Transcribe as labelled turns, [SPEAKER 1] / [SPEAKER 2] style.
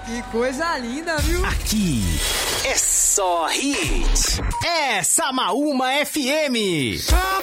[SPEAKER 1] Que coisa linda, viu?
[SPEAKER 2] Aqui é só hit. É Samaúma FM.
[SPEAKER 3] Só